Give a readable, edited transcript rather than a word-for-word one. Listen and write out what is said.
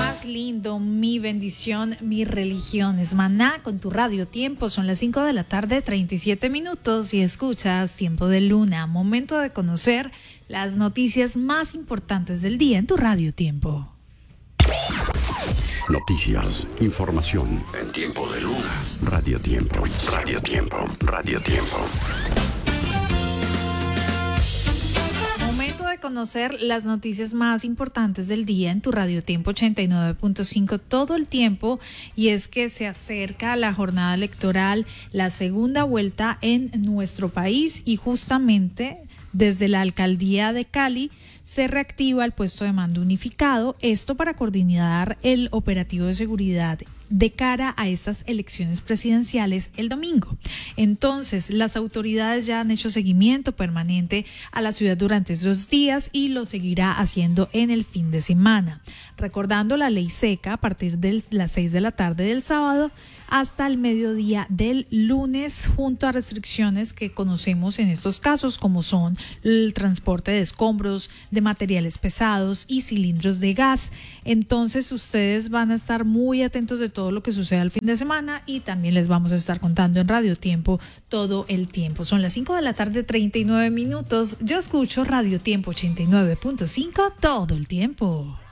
más lindo, mi bendición, mi religión es Maná con tu Radio Tiempo. Son las 5 de la tarde, 37 minutos y escuchas Tiempo de Luna. Momento de conocer las noticias más importantes del día en tu Radio Tiempo. Noticias, información en Tiempo de Luna. Radio Tiempo, Radio Tiempo, Radio Tiempo. Momento de conocer las noticias más importantes del día en tu Radio Tiempo 89.5 todo el tiempo, y es que se acerca la jornada electoral, la segunda vuelta en nuestro país, y justamente desde la alcaldía de Cali se reactiva el puesto de mando unificado, esto para coordinar el operativo de seguridad de cara a estas elecciones presidenciales el domingo. Entonces, las autoridades ya han hecho seguimiento permanente a la ciudad durante estos días y lo seguirá haciendo en el fin de semana. Recordando la ley seca a partir de las 6 de la tarde del sábado hasta el mediodía del lunes, junto a restricciones que conocemos en estos casos, como son el transporte de escombros, de materiales pesados y cilindros de gas. Entonces, ustedes van a estar muy atentos de todo lo que suceda el fin de semana, y también les vamos a estar contando en Radio Tiempo todo el tiempo. Son las 5 de la tarde, 39 minutos. Yo escucho Radio Tiempo 89.5 todo el tiempo.